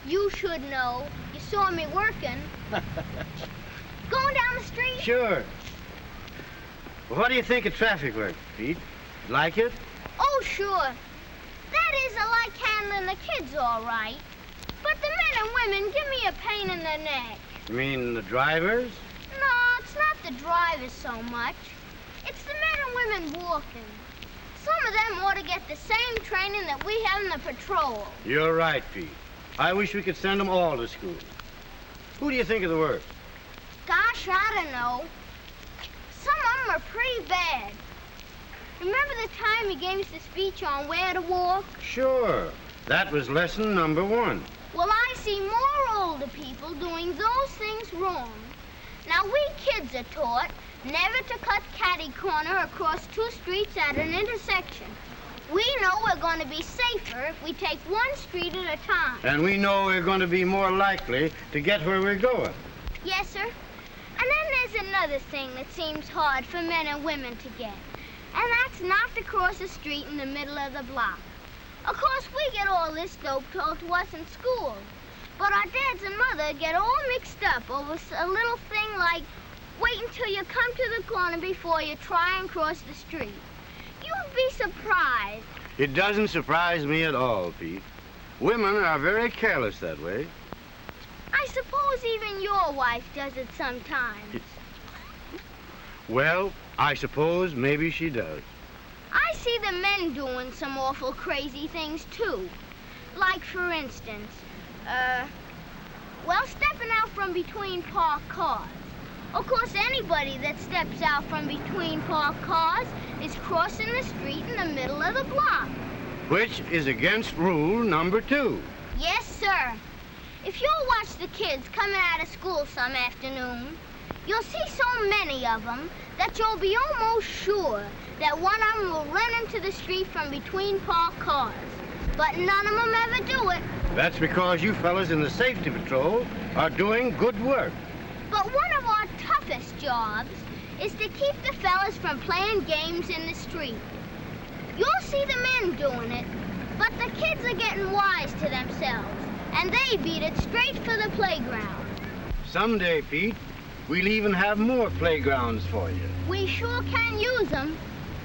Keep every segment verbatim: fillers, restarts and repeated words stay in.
You should know. You saw me working. Going down the street? Sure. Well, what do you think of traffic work, Pete? Like it? Oh, sure. That is, I like handling the kids all right. But the men and women give me a pain in the neck. You mean the drivers? No, it's not the drivers so much. It's the men and women walking. Some of them ought to get the same training that we have in the patrol. You're right, Pete. I wish we could send them all to school. Who do you think of the worst? Gosh, I don't know. Some of them are pretty bad. Remember the time he gave us the speech on where to walk? Sure. That was lesson number one. Well, I see more older people doing those things wrong. Now, we kids are taught never to cut catty corner across two streets at an intersection. We know we're going to be safer if we take one street at a time. And we know we're going to be more likely to get where we're going. Yes, sir. And then there's another thing that seems hard for men and women to get. And that's not to cross a street in the middle of the block. Of course, we get all this dope told to us in school. But our dads and mother get all mixed up over a little thing like wait until you come to the corner before you try and cross the street. You'd be surprised. It doesn't surprise me at all, Pete. Women are very careless that way. I suppose even your wife does it sometimes. Well, I suppose maybe she does. I see the men doing some awful crazy things, too. Like, for instance, uh, well, stepping out from between parked cars. Of course, anybody that steps out from between parked cars is crossing the street in the middle of the block. Which is against rule number two. Yes, sir. If you'll watch the kids coming out of school some afternoon, you'll see so many of them that you'll be almost sure that one of them will run into the street from between parked cars. But none of them ever do it. That's because you fellas in the safety patrol are doing good work. But one of our toughest jobs is to keep the fellas from playing games in the street. You'll see the men doing it, but the kids are getting wise to themselves, and they beat it straight for the playground. Someday, Pete, we'll even have more playgrounds for you. We sure can use them.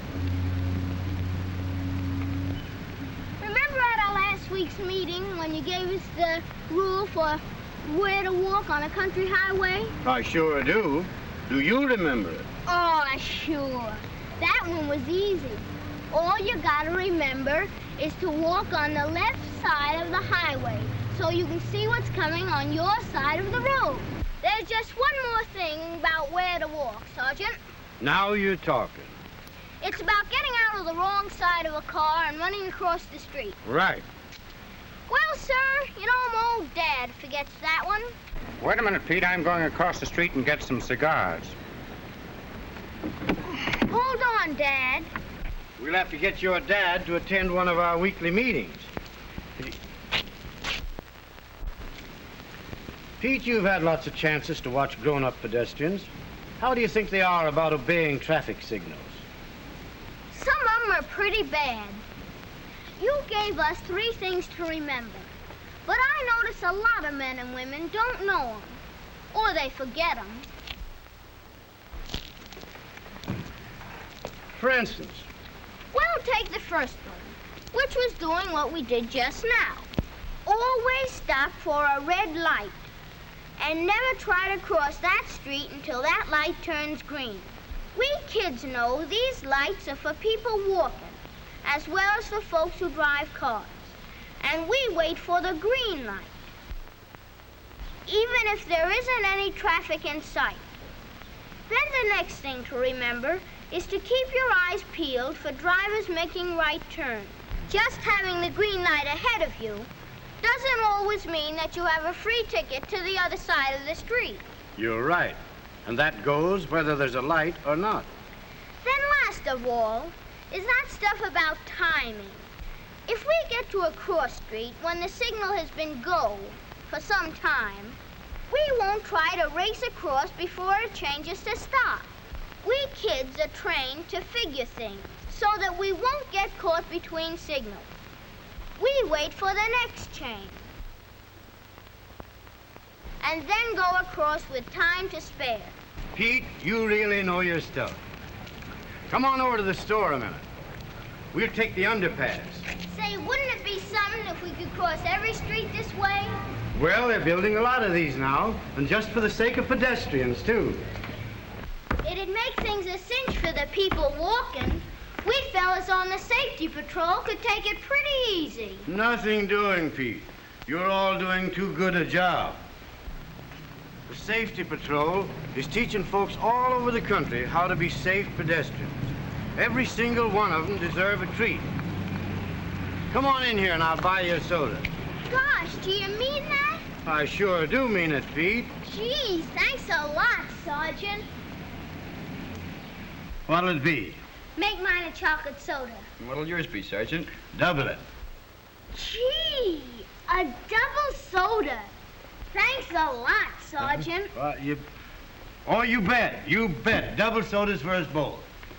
Remember at our last week's meeting when you gave us the rule for where to walk on a country highway? I sure do. Do you remember it? Oh, sure. That one was easy. All you gotta remember is to walk on the left side of the highway so you can see what's coming on your side of the road. There's just one more thing about where to walk, Sergeant. Now you're talking. It's about getting out of the wrong side of a car and running across the street. Right. Well, sir, you know my old dad forgets that one. Wait a minute, Pete. I'm going across the street and get some cigars. Hold on, Dad. We'll have to get your dad to attend one of our weekly meetings. Pete, you've had lots of chances to watch grown-up pedestrians. How do you think they are about obeying traffic signals? Some of them are pretty bad. You gave us three things to remember. But I notice a lot of men and women don't know them. Or they forget them. For instance? Well, take the first one, which was doing what we did just now. Always stop for a red light. And never try to cross that street until that light turns green. We kids know these lights are for people walking, as well as for folks who drive cars. And we wait for the green light, even if there isn't any traffic in sight. Then the next thing to remember is to keep your eyes peeled for drivers making right turns. Just having the green light ahead of you doesn't always mean that you have a free ticket to the other side of the street. You're right. And that goes whether there's a light or not. Then last of all is that stuff about timing. If we get to a cross street when the signal has been go for some time, we won't try to race across before it changes to stop. We kids are trained to figure things so that we won't get caught between signals. We wait for the next change. and then go across with time to spare. Pete, you really know your stuff. Come on over to the store a minute. We'll take the underpass. Say, wouldn't it be something if we could cross every street this way? Well, they're building a lot of these now, and just for the sake of pedestrians, too. It'd make things a cinch for the people walking. We fellas on the safety patrol could take it pretty easy. Nothing doing, Pete. You're all doing too good a job. The safety patrol is teaching folks all over the country how to be safe pedestrians. Every single one of them deserve a treat. Come on in here and I'll buy you a soda. Gosh, do you mean that? I sure do mean it, Pete. Geez, thanks a lot, Sergeant. What'll it be? Make mine a chocolate soda. What'll yours be, Sergeant? Double it. Gee, a double soda. Thanks a lot, Sergeant. Uh, you... Oh, you bet. You bet. Double sodas for us both.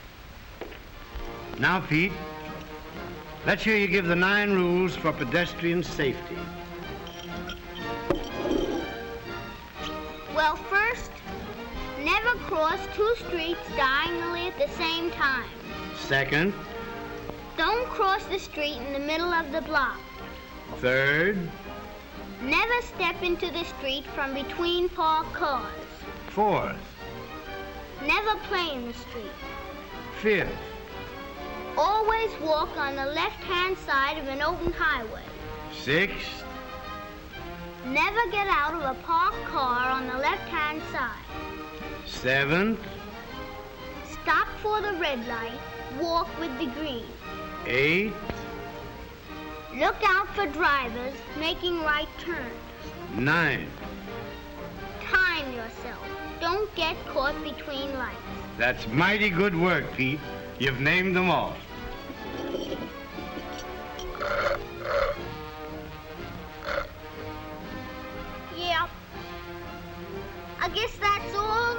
Now, Pete, let's hear you give the nine rules for pedestrian safety. Well, first, never cross two streets diagonally at the same time. Second. Don't cross the street in the middle of the block. Third. Never step into the street from between parked cars. Fourth. Never play in the street. Fifth. Always walk on the left-hand side of an open highway. Sixth. Never get out of a parked car on the left-hand side. Seventh. Stop for the red light. Walk with the green. Eighth. Look out for drivers making right turns. Ninth. Time yourself. Don't get caught between lights. That's mighty good work, Pete. You've named them all. Yeah. I guess that's all